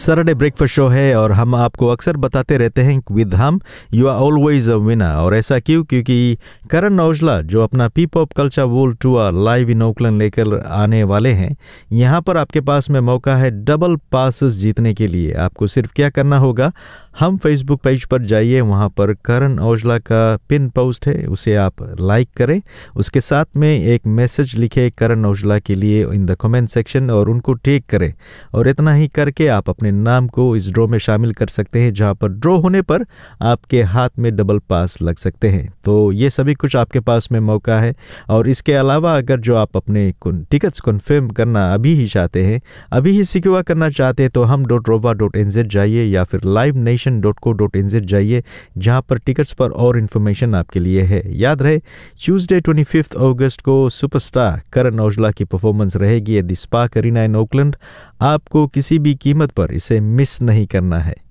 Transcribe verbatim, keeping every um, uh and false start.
Saturday breakfast show है और हम आपको अक्सर बताते रहते हैं विद हम you are always a winner. और ऐसा क्यों? क्योंकि करण औजला जो अपना P pop culture world tour live in Oakland लेकर आने वाले हैं, यहाँ पर आपके पास में मौका है डबल पासेस जीतने के लिए। आपको सिर्फ क्या करना होगा, हम फेसबुक पेज पर जाइए, वहाँ पर करण औजला का पिन पोस्ट है, उसे आप लाइक करें, उसके साथ में एक मैसेज लिखे करण औजला के लिए इन द कमेंट सेक्शन और उनको टैग करें। और इतना ही करके आप अपने नाम को इस ड्रॉ में शामिल कर सकते हैं, जहाँ पर ड्रॉ होने पर आपके हाथ में डबल पास लग सकते हैं। तो ये सभी कुछ आपके पास में मौका है। और इसके अलावा अगर जो आप अपने टिकट्स कन्फर्म करना अभी ही चाहते हैं, अभी ही सिक्योर करना चाहते हैं, तो हम डॉट रोवा डॉट एन जेड जाइए या फिर live nation dot co dot N Z जाइए, जहां पर टिकट्स पर और इन्फॉर्मेशन आपके लिए है। याद रहे, ट्यूसडे पच्चीस अगस्त को सुपरस्टार करण औजला की परफॉर्मेंस रहेगी at the spark arena in Oakland. आपको किसी भी कीमत पर इसे मिस नहीं करना है।